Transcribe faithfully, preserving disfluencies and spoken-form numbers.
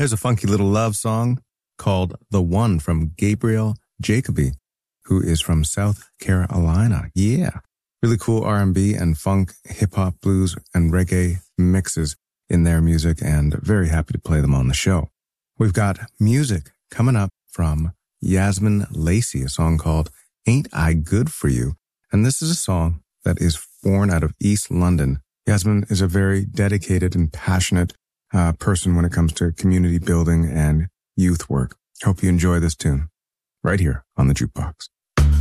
There's a funky little love song called The One from Gabriel Jacoby, who is from South Carolina. Yeah. Really cool R and B and funk, hip-hop, blues, and reggae mixes in their music, and very happy to play them on the show. We've got music coming up from Yasmin Lacey, a song called Ain't I Good For You? And this is a song that is born out of East London. Yasmin is a very dedicated and passionate uh, person when it comes to community building and youth work. Hope you enjoy this tune right here on the Jukebox.